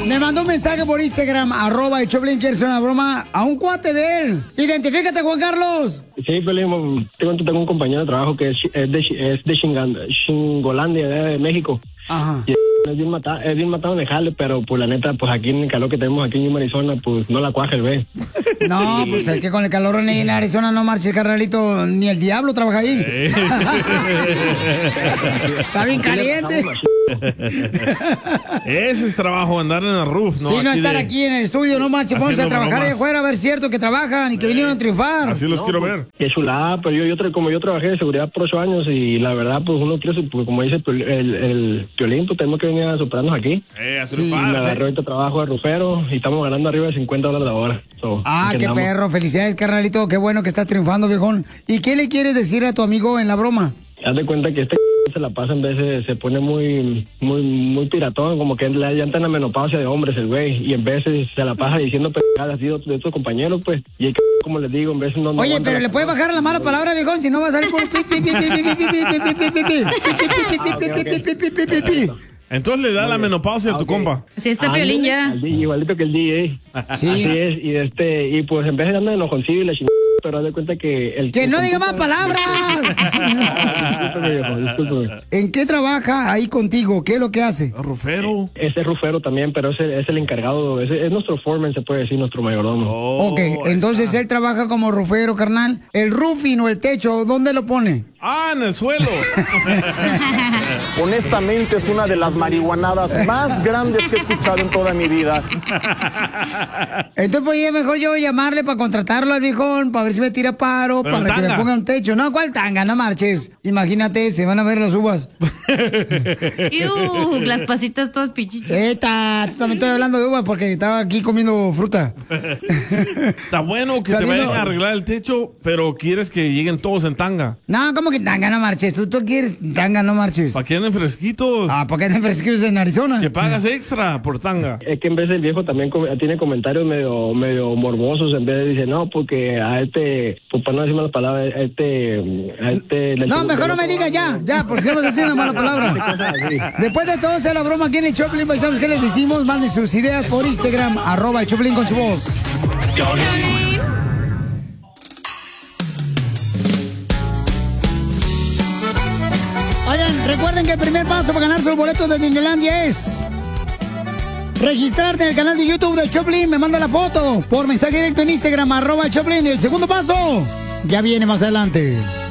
Me mandó un mensaje por Instagram, @el Choplin, quiere hacer una broma a un cuate de él. Identifícate, Juan Carlos. Sí, Pelín, tengo un compañero de trabajo que es de Xingolandia, de México. Ajá. Y es bien matado en el jale, pero pues la neta, pues aquí en el calor que tenemos aquí en Arizona, pues no la cuaja el ve. No, pues es que con el calor en Arizona no marches, carnalito, ni el diablo trabaja ahí. Está bien caliente. Ese es trabajo, andar en el roof, ¿no? Sí, no estar aquí en el estudio, no marches, pónganse a trabajar bromas. ahí afuera, a ver cierto que trabajan y que vinieron a triunfar. Así los quiero pues, ver. Qué chulada, pero como yo trabajé de seguridad por 8 años y la verdad, pues uno quiere, pues, como dice el Piolín, pues tenemos que venir a superarnos aquí. A Sí, triunfar. me agarré ahorita trabajo de rufero y estamos ganando arriba de $50 la hora. Ah, qué perro, felicidades, carnalito, qué bueno que estás triunfando, viejón. ¿Y qué le quieres decir a tu amigo en la broma? Haz de cuenta que se la pasa en veces, se pone muy piratón, como que ya está en la menopausia de hombres el güey, y en veces se la pasa diciendo pendejadas así de otros compañeros, pues, y el como les digo, en veces no... Oye, pero le puedes bajar la mala palabra, viejón, si no va a salir por... Entonces le da la menopausia a tu compa. Así está Piolín ya. Igualito que el DJ. Sí. Así es, y pues en vez de darme enojoncillo y la chingada, pero haz de cuenta que el... ¡Que no diga más palabras! Discúlpeme, viejo, discúlpeme. ¿En qué trabaja ahí contigo? ¿Qué es lo que hace? Rufero. Ese es rufero también, pero es el encargado, es nuestro foreman, se puede decir, nuestro mayordomo. Ok, entonces él trabaja como rufero, carnal. El roofing o el techo, ¿dónde lo pone? Ah, en el suelo. Honestamente es una de las marihuanadas más grandes que he escuchado en toda mi vida. Entonces podría mejor yo llamarle para contratarlo al viejón, para ver si me tira paro, pero para que me ponga un techo. No, ¿cuál tanga? No marches. Imagínate, se van a ver las uvas. Las pasitas todas pichichas. Tú también estoy hablando de uvas porque estaba aquí comiendo fruta. Está bueno que te vayan a arreglar el techo, pero quieres que lleguen todos en tanga. No, ¿cómo que tanga? No marches. ¿Tú quieres tanga? No marches. ¿Para qué anden fresquitos? Ah, ¿para qué anden fresquitos en Arizona? Que pagas extra por tanga. Es que en vez el viejo también tiene comentarios medio morbosos, en vez de decir, no, porque a pues para no decir malas palabras, No, mejor no me digas ya, porque si vamos a decir una mala palabra. Después de todo hacer la broma aquí en el Choplin, ¿sabes qué les decimos? Manden sus ideas por Instagram, @el Choplin con su voz. Oigan, recuerden que el primer paso para ganarse los boletos de Disneylandia es registrarte en el canal de YouTube del Choplin. Me manda la foto por mensaje directo en Instagram, @el Choplin. Y el segundo paso ya viene más adelante.